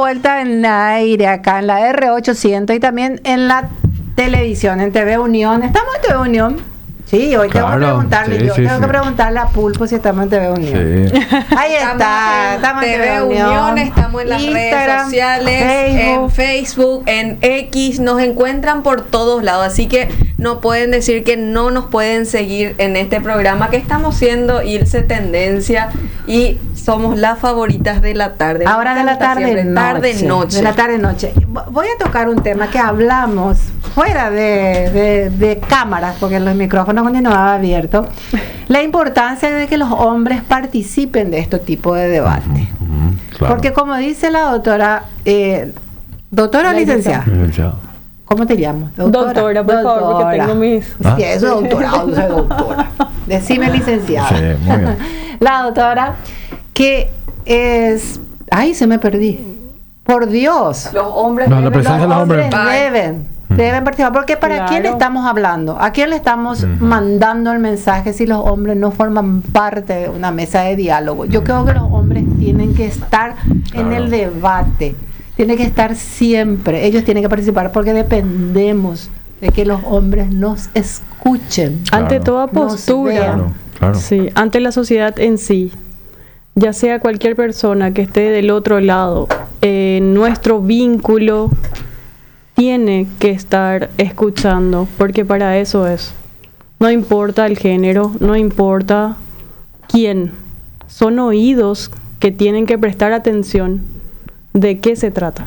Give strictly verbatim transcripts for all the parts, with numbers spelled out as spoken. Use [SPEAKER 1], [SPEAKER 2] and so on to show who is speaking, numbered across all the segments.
[SPEAKER 1] vuelta en aire acá en la R ochocientos y también en la televisión, en T V Unión. ¿Estamos en T V Unión? Sí, hoy
[SPEAKER 2] claro,
[SPEAKER 1] tengo que preguntarle,
[SPEAKER 2] sí,
[SPEAKER 1] yo
[SPEAKER 2] sí,
[SPEAKER 1] tengo
[SPEAKER 2] sí.
[SPEAKER 1] que preguntarle a Pulpo si estamos en T V Unión.
[SPEAKER 2] Sí.
[SPEAKER 1] Ahí está, estamos en T V Unión,
[SPEAKER 3] estamos en las
[SPEAKER 1] Instagram,
[SPEAKER 3] redes sociales,
[SPEAKER 1] Facebook.
[SPEAKER 3] en Facebook, en X, nos encuentran por todos lados, así que no pueden decir que no nos pueden seguir en este programa que estamos siendo Ilse Tendencia y somos las favoritas de la tarde.
[SPEAKER 1] Ahora de la tarde
[SPEAKER 3] siempre,
[SPEAKER 1] noche,
[SPEAKER 3] tarde noche.
[SPEAKER 1] De la tarde noche. Voy a tocar un tema que hablamos fuera de, de, de cámaras, porque los micrófonos continuaban abiertos. La importancia de que los hombres participen de este tipo de debate.
[SPEAKER 2] Uh-huh, claro.
[SPEAKER 1] Porque como dice la doctora, eh, doctora o licenciada.
[SPEAKER 2] Licenciado.
[SPEAKER 1] ¿Cómo te llamas?
[SPEAKER 4] Doctora, por favor, porque tengo mis...
[SPEAKER 2] Ah.
[SPEAKER 1] Sí, eso es doctorado, no soy doctora. Decime licenciada.
[SPEAKER 2] Sí, muy bien.
[SPEAKER 1] La doctora, que es... Ay, se me perdí. Por Dios.
[SPEAKER 3] Los hombres
[SPEAKER 2] No, la
[SPEAKER 3] deben-
[SPEAKER 2] presencia de los hombres.
[SPEAKER 1] deben, deben participar. Porque ¿para
[SPEAKER 4] Claro.
[SPEAKER 1] quién estamos hablando? ¿A quién le estamos
[SPEAKER 2] Ujú.
[SPEAKER 1] mandando el mensaje si los hombres no forman parte de una mesa de diálogo? Yo creo que los hombres tienen que estar en
[SPEAKER 2] Claro.
[SPEAKER 1] el debate. Tienen que estar siempre. Ellos tienen que participar porque dependemos de que los hombres nos escuchen.
[SPEAKER 4] Ante
[SPEAKER 2] Claro.
[SPEAKER 4] toda
[SPEAKER 1] Nos
[SPEAKER 4] postura,
[SPEAKER 1] vean.
[SPEAKER 2] Claro, claro.
[SPEAKER 4] sí, ante la sociedad en sí, ya sea cualquier persona que esté del otro lado, eh, nuestro vínculo tiene que estar escuchando, porque para eso es. No importa el género, no importa quién, son oídos que tienen que prestar atención de qué se trata.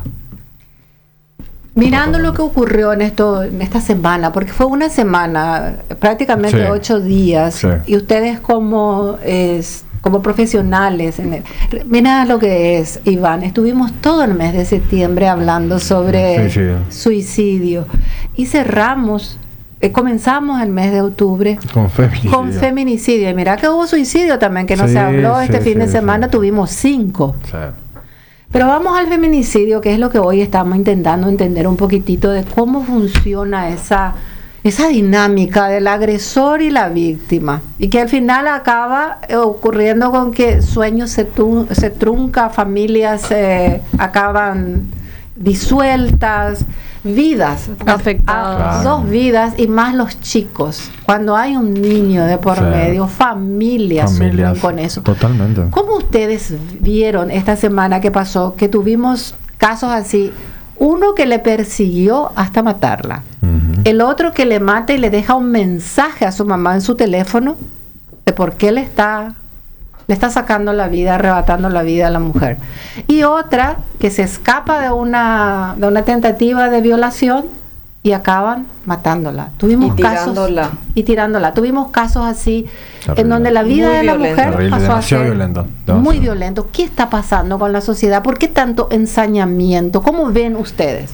[SPEAKER 1] Mirando lo que ocurrió en esto, en esta semana, porque fue una semana, prácticamente
[SPEAKER 2] Sí.
[SPEAKER 1] ocho días,
[SPEAKER 2] Sí.
[SPEAKER 1] y ustedes como es, como profesionales, en el, mira lo que es, Iván, estuvimos todo el mes de septiembre hablando sobre
[SPEAKER 2] Suicidio.
[SPEAKER 1] suicidio y cerramos, eh, comenzamos el mes de octubre
[SPEAKER 2] Con feminicidio.
[SPEAKER 1] con feminicidio, y mira que hubo suicidio también, que no
[SPEAKER 2] Sí,
[SPEAKER 1] se habló, este
[SPEAKER 2] sí,
[SPEAKER 1] fin de
[SPEAKER 2] sí,
[SPEAKER 1] semana
[SPEAKER 2] sí.
[SPEAKER 1] tuvimos cinco.
[SPEAKER 2] Sí.
[SPEAKER 1] Pero vamos al feminicidio, que es lo que hoy estamos intentando entender un poquitito de cómo funciona esa, esa dinámica del agresor y la víctima. Y que al final acaba eh, ocurriendo con que sueños se, tu- se truncan, familias eh, acaban disueltas, vidas
[SPEAKER 4] Afectadas.
[SPEAKER 1] a-
[SPEAKER 2] Claro.
[SPEAKER 1] dos vidas y más los chicos. Cuando hay un niño de por
[SPEAKER 2] Sí.
[SPEAKER 1] medio, familias sufren
[SPEAKER 2] Familias.
[SPEAKER 1] con eso.
[SPEAKER 2] Totalmente.
[SPEAKER 1] ¿Cómo ustedes vieron esta semana que pasó, que tuvimos casos así? Uno que le persiguió hasta matarla.
[SPEAKER 2] Ujú.
[SPEAKER 1] El otro que le mata y le deja un mensaje a su mamá en su teléfono de por qué le está, le está sacando la vida, arrebatando la vida a la mujer. Y otra que se escapa de una, de una tentativa de violación y acaban matándola. Tuvimos
[SPEAKER 3] Y
[SPEAKER 1] casos
[SPEAKER 3] tirándola.
[SPEAKER 1] y tirándola. Tuvimos casos así
[SPEAKER 2] Terrible.
[SPEAKER 1] en donde la vida
[SPEAKER 3] Muy
[SPEAKER 1] de la
[SPEAKER 3] violento.
[SPEAKER 1] mujer
[SPEAKER 2] Terrible,
[SPEAKER 1] pasó a
[SPEAKER 2] demasiado
[SPEAKER 1] ser
[SPEAKER 2] violento,
[SPEAKER 1] muy
[SPEAKER 2] demasiado.
[SPEAKER 1] violento. ¿Qué está pasando con la sociedad? ¿Por qué tanto ensañamiento? ¿Cómo ven ustedes?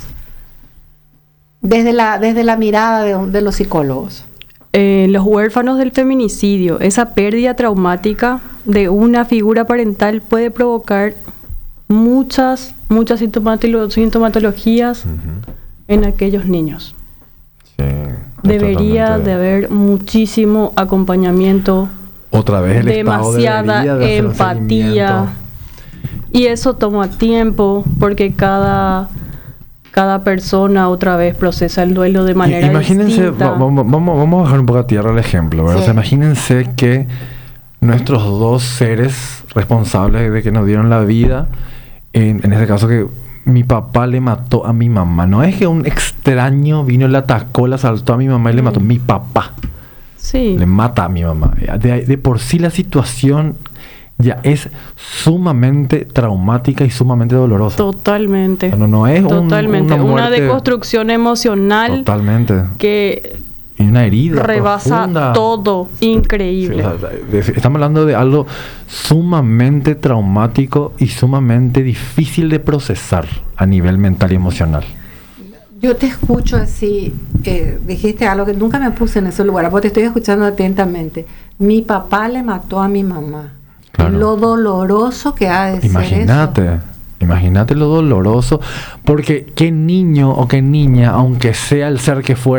[SPEAKER 1] Desde la, desde la mirada de, de los psicólogos.
[SPEAKER 4] Eh, los huérfanos del feminicidio, esa pérdida traumática de una figura parental puede provocar muchas, muchas sintomatolo- sintomatologías
[SPEAKER 2] Ujú.
[SPEAKER 4] en aquellos niños.
[SPEAKER 2] Sí,
[SPEAKER 4] Debería
[SPEAKER 2] totalmente.
[SPEAKER 4] de haber muchísimo acompañamiento,
[SPEAKER 2] Otra vez el
[SPEAKER 4] demasiada
[SPEAKER 2] Estado debería de hacer un
[SPEAKER 4] empatía.
[SPEAKER 2] seguimiento.
[SPEAKER 4] Y eso toma tiempo porque cada, cada persona otra vez procesa el duelo de manera
[SPEAKER 2] I- Imagínense,
[SPEAKER 4] distinta.
[SPEAKER 2] va- vamos, vamos, vamos a bajar un poco a tierra el ejemplo, ¿verdad?
[SPEAKER 1] Sí.
[SPEAKER 2] O sea, imagínense que nuestros dos seres responsables de que nos dieron la vida, en, en este caso que mi papá le mató a mi mamá. No es que un extraño vino, le atacó, le asaltó a mi mamá y le mató.
[SPEAKER 4] Mm.
[SPEAKER 2] Mi papá
[SPEAKER 4] Sí.
[SPEAKER 2] le mata a mi mamá. De, de por sí la situación ya es sumamente traumática y sumamente dolorosa.
[SPEAKER 4] Totalmente.
[SPEAKER 2] No, no es un-
[SPEAKER 4] Totalmente.
[SPEAKER 2] una
[SPEAKER 4] Una,
[SPEAKER 2] muerte-
[SPEAKER 4] deconstrucción emocional
[SPEAKER 2] Totalmente.
[SPEAKER 4] que
[SPEAKER 2] Y una herida
[SPEAKER 4] rebasa
[SPEAKER 2] profunda.
[SPEAKER 4] todo.
[SPEAKER 2] Sí,
[SPEAKER 4] Increíble.
[SPEAKER 2] o sea, de- estamos hablando de algo sumamente traumático y sumamente difícil de procesar a nivel mental y emocional.
[SPEAKER 1] Yo te escucho así, eh, dijiste algo que nunca me puse en ese lugar, porque te estoy escuchando atentamente. Mi papá le mató a mi mamá.
[SPEAKER 2] Claro.
[SPEAKER 1] Lo doloroso que ha de ser
[SPEAKER 2] Imagínate,
[SPEAKER 1] eso.
[SPEAKER 2] imagínate lo doloroso, porque qué niño o qué niña, aunque sea el ser que fuera,